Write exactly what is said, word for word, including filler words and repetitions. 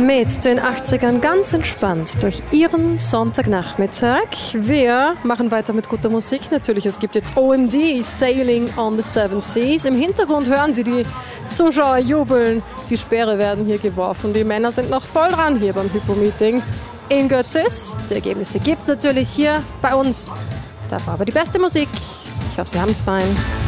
mit den achtzigern ganz entspannt durch Ihren Sonntagnachmittag. Wir machen weiter mit guter Musik. Natürlich, es gibt jetzt O M D, Sailing on the Seven Seas. Im Hintergrund hören Sie die Zuschauer jubeln. Die Speere werden hier geworfen. Die Männer sind noch voll dran hier beim Hypo-Meeting in Götzis. Die Ergebnisse gibt es natürlich hier bei uns. Dafür aber die beste Musik. Ich hoffe, Sie haben es fein.